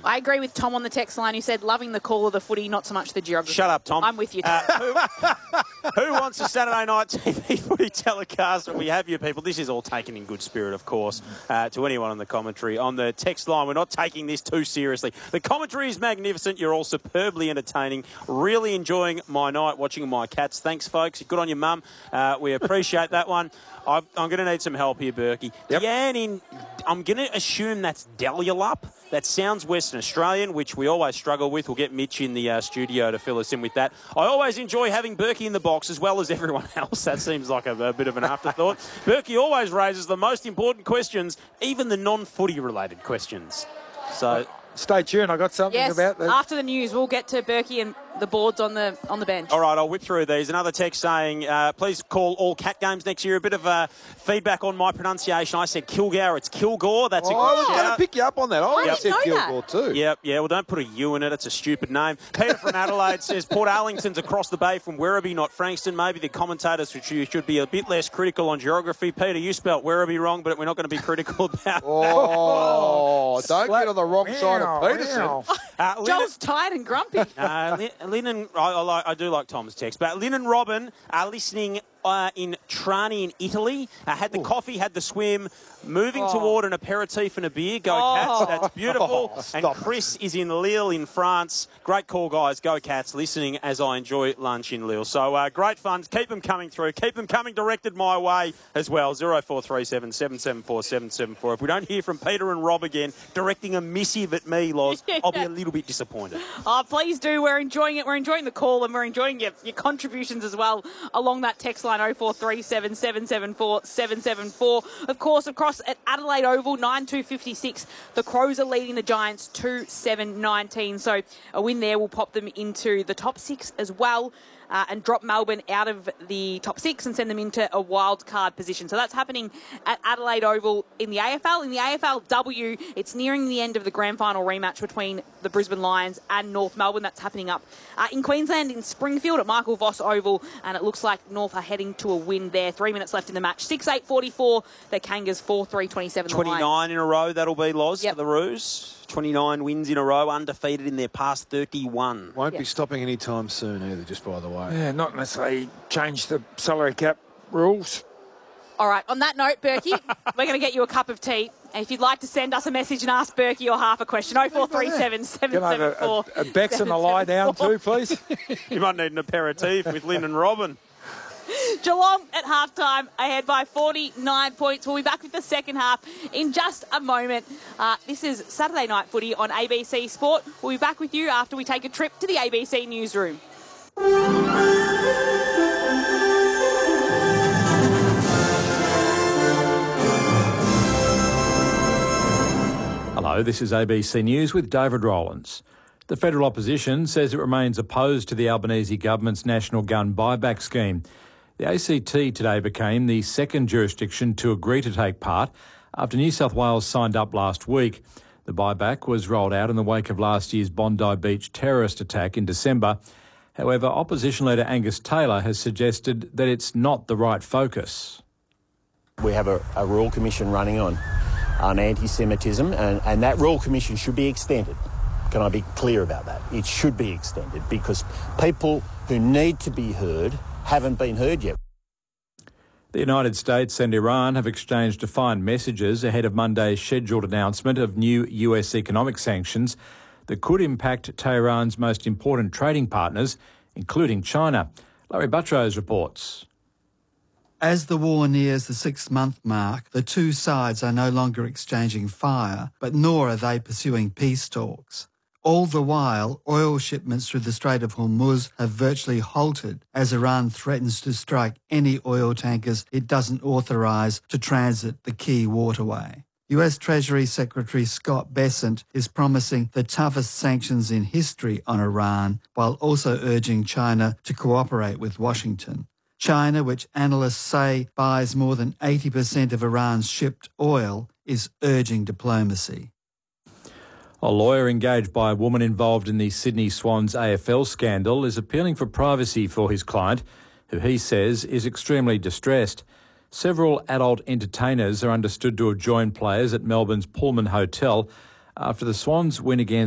I agree with Tom on the text line who said loving the call of the footy, not so much the geography. Shut up, Tom. I'm with you, Tom. Who wants a Saturday night TV footy telecast? We have you people. This is all taken in good spirit, of course, to anyone on the commentary. On the text line, we're not taking this too seriously. The commentary is magnificent. You're all superbly entertaining. Really enjoying my night watching my cats. Thanks, folks. Good on your mum. We appreciate that one. I'm going to need some help here, Berkey. Yep. I'm going to assume that's Dalyellup. That sounds Western Australian, which we always struggle with. We'll get Mitch in the studio to fill us in with that. I always enjoy having Berkey in the box as well as everyone else. That seems like a bit of an afterthought. Berkey always raises the most important questions, even the non-footy related questions. So stay tuned. I got something about that. After the news, we'll get to Berkey and the boards on the bench. All right, I'll whip through these. Another text saying, please call all cat games next year. A bit of feedback on my pronunciation. I said Kilgour. It's Kilgore. That's a good I was shout. going to pick you up on that. I didn't said know Kilgore too. Yep, yeah. Well, don't put a U in it. It's a stupid name. Peter from Adelaide says Port Arlington's across the bay from Werribee, not Frankston. Maybe the commentators should be a bit less critical on geography. Peter, you spelt Werribee wrong, but we're not going to be critical about that. Don't get on the wrong side of Peterson. Joel's tired and grumpy. Lynn and I do like Tom's text, but Lynn and Robin are listening in Trani in Italy. Had the coffee, had the swim, moving toward an aperitif and a beer. Go Cats, that's beautiful. And Chris is in Lille in France. Great call, guys. Go Cats, listening as I enjoy lunch in Lille. So great fun. Keep them coming through. Keep them coming directed my way as well. 0437 774 774. If we don't hear from Peter and Rob again directing a missive at me, Loz, I'll be a little bit disappointed. Oh, please do. We're enjoying it. We're enjoying the call and we're enjoying your contributions as well along that text line 0437 774 774. Of course, across at Adelaide Oval, 9-2-56. The Crows are leading the Giants 2-7-19. So a win there will pop them into the top six as well. And drop Melbourne out of the top six and send them into a wild card position. So that's happening at Adelaide Oval in the AFL. In the AFLW, it's nearing the end of the grand final rematch between the Brisbane Lions and North Melbourne. That's happening up in Queensland in Springfield at Michael Voss Oval. And it looks like North are heading to a win there. 3 minutes left in the match. 6-8-44. The Kangas 4-3-27. 29 in a row, that'll be Loz for the Roos. 29 wins in a row, undefeated in their past 31. Won't be stopping anytime soon either, just by the way. Yeah, not unless they change the salary cap rules. All right, on that note, Berkey, we're going to get you a cup of tea. And if you'd like to send us a message and ask Berkey or half a question, 0437 774 a Bex and a lie down too, please. You might need an aperitif with Lynn and Robin. Geelong at halftime ahead by 49 points. We'll be back with the second half in just a moment. This is Saturday Night Footy on ABC Sport. We'll be back with you after we take a trip to the ABC newsroom. Hello, this is ABC News with David Rowlands. The federal opposition says it remains opposed to the Albanese government's national gun buyback scheme. The ACT today became the second jurisdiction to agree to take part after New South Wales signed up last week. The buyback was rolled out in the wake of last year's Bondi Beach terrorist attack in December. However, opposition leader Angus Taylor has suggested that it's not the right focus. We have a Royal Commission running on anti-Semitism and that Royal Commission should be extended. Can I be clear about that? It should be extended because people who need to be heard haven't been heard yet. The United States and Iran have exchanged defiant messages ahead of Monday's scheduled announcement of new US economic sanctions that could impact Tehran's most important trading partners, including China. Larry Buttrose reports. As the war nears the 6-month mark, the two sides are no longer exchanging fire, but nor are they pursuing peace talks. All the while, oil shipments through the Strait of Hormuz have virtually halted as Iran threatens to strike any oil tankers it doesn't authorise to transit the key waterway. US Treasury Secretary Scott Bessent is promising the toughest sanctions in history on Iran, while also urging China to cooperate with Washington. China, which analysts say buys more than 80% of Iran's shipped oil, is urging diplomacy. A lawyer engaged by a woman involved in the Sydney Swans AFL scandal is appealing for privacy for his client, who he says is extremely distressed. Several adult entertainers are understood to have joined players at Melbourne's Pullman Hotel after the Swans win against